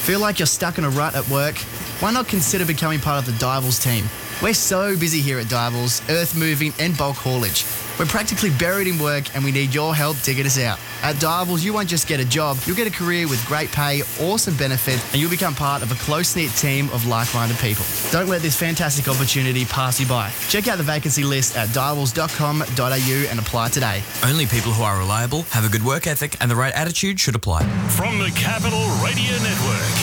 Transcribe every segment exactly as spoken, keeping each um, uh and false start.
Feel like you're stuck in a rut at work? Why not consider becoming part of the Divals team? We're so busy here at Divals, earth moving and bulk haulage. We're practically buried in work and we need your help to get us out. At Divals, you won't just get a job, you'll get a career with great pay, awesome benefits, and you'll become part of a close-knit team of like-minded people. Don't let this fantastic opportunity pass you by. Check out the vacancy list at divals dot com dot a u and apply today. Only people who are reliable, have a good work ethic, and the right attitude should apply. From the Capital Radio Network.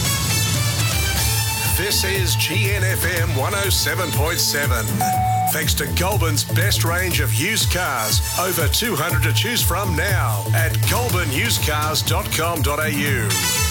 This is G N F M one oh seven point seven. Thanks to Goulburn's best range of used cars. Over two hundred to choose from now at goulburn used cars dot com dot a u.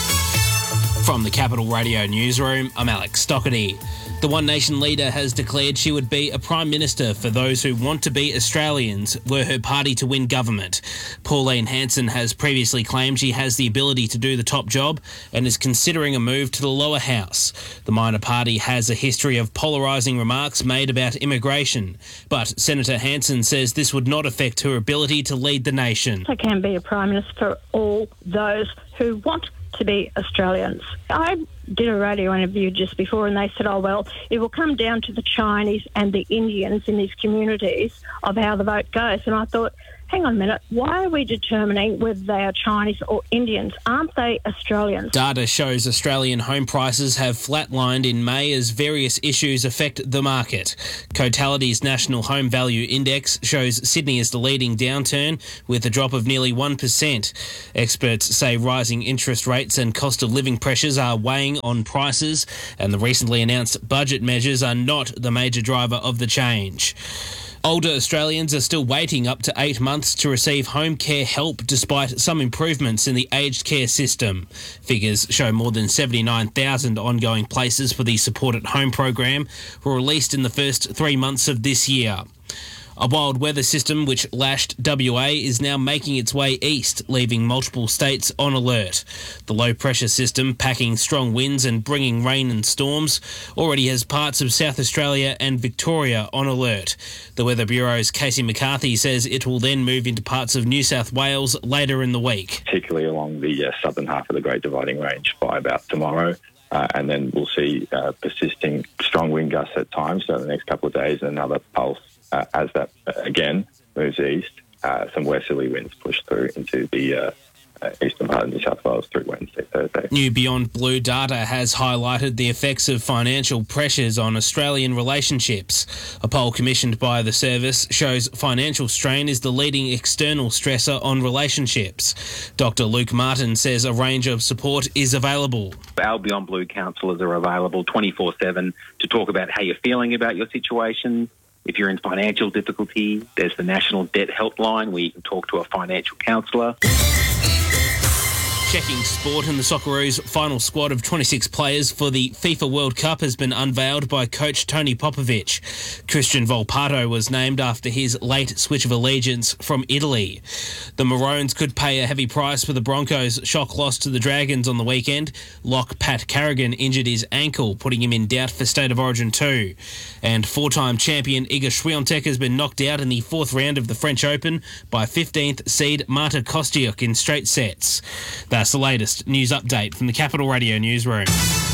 From the Capital Radio Newsroom, I'm Alex Stockerty. The One Nation leader has declared she would be a Prime Minister for those who want to be Australians were her party to win government. Pauline Hanson has previously claimed she has the ability to do the top job and is considering a move to the lower house. The minor party has a history of polarising remarks made about immigration, but Senator Hanson says this would not affect her ability to lead the nation. I can be a Prime Minister for all those who want to be Australians. I did a radio interview just before and they said, oh, well, it will come down to the Chinese and the Indians in these communities of how the vote goes. And I thought, hang on a minute, why are we determining whether they are Chinese or Indians? Aren't they Australians? Data shows Australian home prices have flatlined in May as various issues affect the market. Cotality's National Home Value Index shows Sydney is the leading downturn with a drop of nearly one percent. Experts say rising interest rates and cost of living pressures are weighing on prices, and the recently announced budget measures are not the major driver of the change. Older Australians are still waiting up to eight months to receive home care help despite some improvements in the aged care system. Figures show more than seventy-nine thousand ongoing places for the Support at Home program were released in the first three months of this year. A wild weather system which lashed W A is now making its way east, leaving multiple states on alert. The low-pressure system, packing strong winds and bringing rain and storms, already has parts of South Australia and Victoria on alert. The Weather Bureau's Casey McCarthy says it will then move into parts of New South Wales later in the week. Particularly along the uh, southern half of the Great Dividing Range by about tomorrow. Uh, and then we'll see uh, persisting strong wind gusts at times over the next couple of days and another pulse. Uh, as that, uh, again, moves east, uh, some westerly winds push through into the uh, uh, eastern part of New South Wales through Wednesday, Thursday. New Beyond Blue data has highlighted the effects of financial pressures on Australian relationships. A poll commissioned by the service shows financial strain is the leading external stressor on relationships. Doctor Luke Martin says a range of support is available. Our Beyond Blue counsellors are available twenty-four seven to talk about how you're feeling about your situation. If you're in financial difficulty, there's the National Debt Helpline where you can talk to a financial counsellor. Checking sport, and the Socceroos' final squad of twenty-six players for the FIFA World Cup has been unveiled by coach Tony Popovic. Christian Volpato was named after his late switch of allegiance from Italy. The Maroons could pay a heavy price for the Broncos' shock loss to the Dragons on the weekend. Lock Pat Carrigan injured his ankle, putting him in doubt for State of Origin two. And four-time champion Iga Swiatek has been knocked out in the fourth round of the French Open by fifteenth seed Marta Kostyuk in straight sets. That's the latest news update from the Capital Radio Newsroom.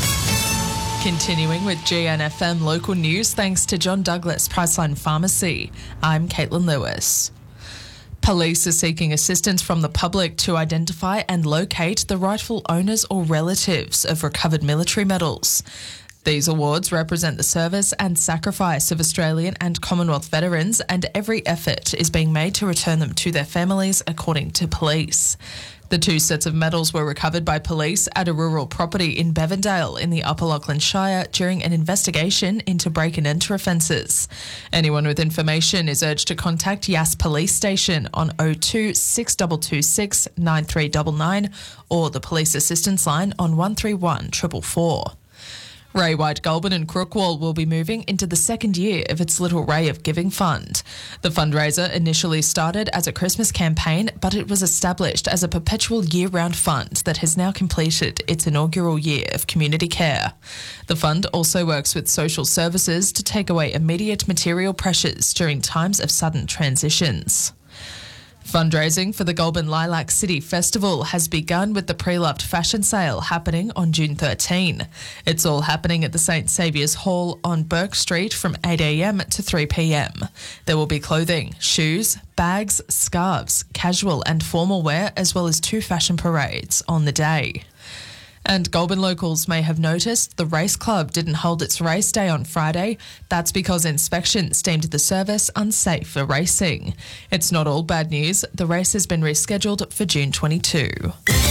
Continuing with G N F M local news, thanks to John Douglas Priceline Pharmacy. I'm Caitlin Lewis. Police are seeking assistance from the public to identify and locate the rightful owners or relatives of recovered military medals. These awards represent the service and sacrifice of Australian and Commonwealth veterans, and every effort is being made to return them to their families, according to police. The two sets of medals were recovered by police at a rural property in Bevendale in the Upper Lachlan Shire during an investigation into break and enter offences. Anyone with information is urged to contact Yass Police Station on oh two six two two six nine three nine nine or the Police Assistance Line on one three one four four four. Ray White Goulburn and Crookwell will be moving into the second year of its Little Ray of Giving Fund. The fundraiser initially started as a Christmas campaign, but it was established as a perpetual year-round fund that has now completed its inaugural year of community care. The fund also works with social services to take away immediate material pressures during times of sudden transitions. Fundraising for the Goulburn Lilac City Festival has begun with the pre-loved fashion sale happening on June thirteenth. It's all happening at the Saint Saviour's Hall on Burke Street from eight a.m. to three p.m. There will be clothing, shoes, bags, scarves, casual and formal wear, as well as two fashion parades on the day. And Goulburn locals may have noticed the race club didn't hold its race day on Friday. That's because inspections deemed the service unsafe for racing. It's not all bad news. The race has been rescheduled for June twenty-second.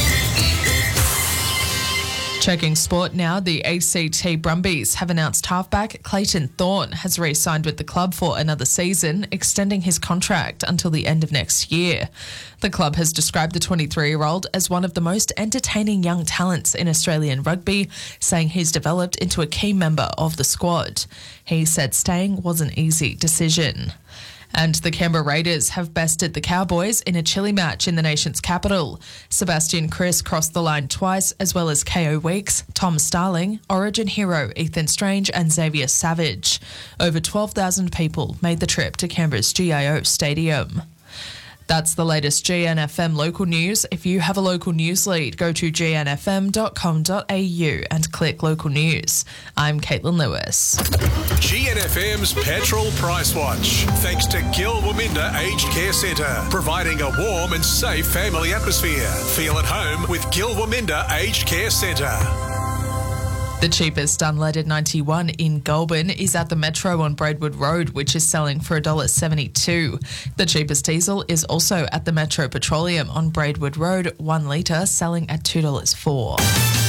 Checking sport now, the A C T Brumbies have announced halfback Clayton Thorne has re-signed with the club for another season, extending his contract until the end of next year. The club has described the twenty-three-year-old as one of the most entertaining young talents in Australian rugby, saying he's developed into a key member of the squad. He said staying was an easy decision. And the Canberra Raiders have bested the Cowboys in a chilly match in the nation's capital. Sebastian Kris crossed the line twice, as well as K O Weeks, Tom Starling, Origin hero Ethan Strange and Xavier Savage. Over twelve thousand people made the trip to Canberra's G I O Stadium. That's the latest G N F M local news. If you have a local news lead, go to g n f m dot com dot a u and click local news. I'm Caitlin Lewis. G N F M's Petrol Price Watch. Thanks to Gil Waminda Aged Care Centre, providing a warm and safe family atmosphere. Feel at home with Gil Waminda Aged Care Centre. The cheapest unleaded ninety-one in Goulburn is at the Metro on Braidwood Road, which is selling for one dollar seventy-two. The cheapest diesel is also at the Metro Petroleum on Braidwood Road, one litre, selling at two dollars four.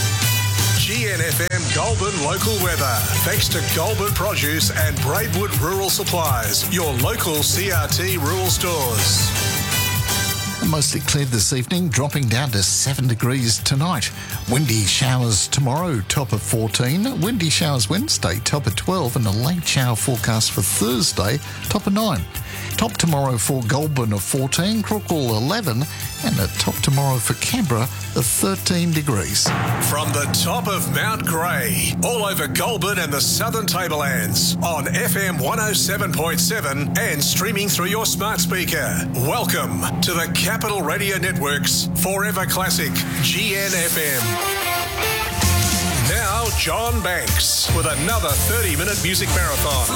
G N F M Goulburn local weather. Thanks to Goulburn Produce and Braidwood Rural Supplies, your local C R T rural stores. Mostly clear this evening, dropping down to seven degrees tonight. Windy showers tomorrow, top of fourteen. Windy showers Wednesday, top of twelve. And a late shower forecast for Thursday, top of nine. Top tomorrow for Goulburn of fourteen, Crookall eleven. And a top tomorrow for Canberra of thirteen degrees. From the top of Mount Grey, all over Goulburn and the Southern Tablelands, on F M one oh seven point seven and streaming through your smart speaker. Welcome to the Capital Radio Network's Forever Classic G N F M. Now, John Banks with another thirty-minute music marathon.